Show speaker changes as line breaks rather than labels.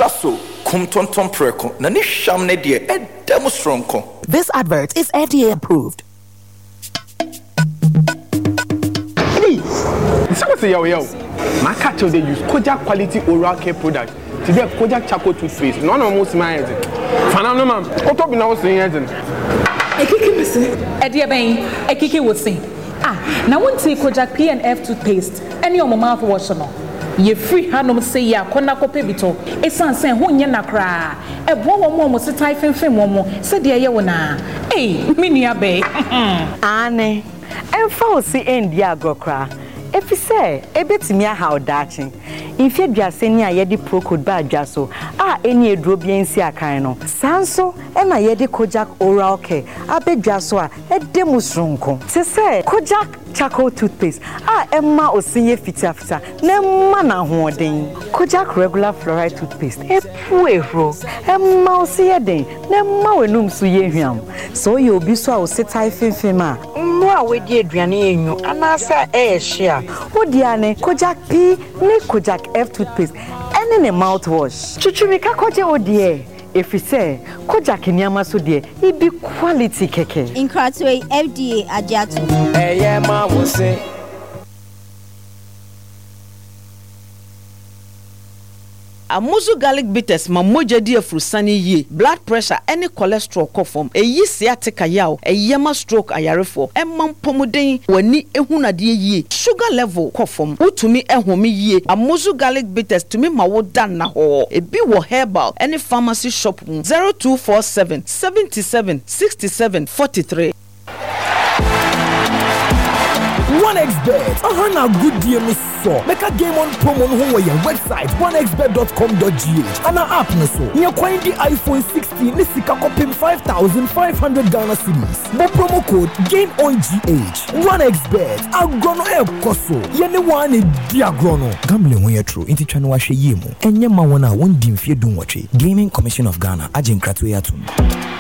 Saso, kum tonton preko, na ni sham ne die, demonstronko.
This advert is FDA approved.
Say yo, my cat they use Kojak quality oral care product. Today Kojak charcoal toothpaste. None of most my engine. Fanano man, what up now saying engine?
Ekiki missing. Edia Bain, Ekiki would sing. Now one say Kojak P&F toothpaste. Any of my mouthwash no. Ye free hanum say ya kona kope bito. Esan sen ho nya nakra. E bo wo mo se typing film mo. Se de ye wona. Eh, me nua be.
Ane. Emfa o si endi agrokra. If you say, a bit me a how daching. If you just any a yedi pro code bad jasso, any drobian sia kind. Sanso, and I yedi Kojak oral care, a bit jasso, a demusrunko. To say, Kojak charcoal toothpaste, Emma or see fita, no manna hoarding. Kojak regular fluoride toothpaste, a puero, a mouse a day, no more num suyehiam. So you'll be so sit typhing fema. More with the Adrian, and I say, share. Oh, Diane, Kojak P, ne Kojak F toothpaste, and in a mouthwash. Chuchumika Koja, oh dear. If you say, Kojak in Yamasu dear, it be quality keke.
In Cratway, FDA Ajatu.
Yeah, ma will say.
Amuzu garlic bitters ma moja di afrusani ye blood pressure any cholesterol kofom eyi sciatica yaw eyema stroke ayarefo emam pomuden wani ehuna de ye sugar level kofom utumi ehome ye Amuzu garlic bitters tumi ma wo dan na ho ebi wo herbal any pharmacy shop 0247 77 67 43
1xbet. Na good deal me so. Make a game on promo on your website 1xbet.com.gh and our app no so. You find the iPhone 16 ni sika kopim 5,500 Ghana cedis. Bo promo code GAMEONGH. 1xbet. Agrono e koso. Yene wane di agrono. Gambling when you true. Inti chano wa she yemu. Enye ma wana won dimfie dun wache. Gaming Commission of Ghana. Ajin Kratwe Atum.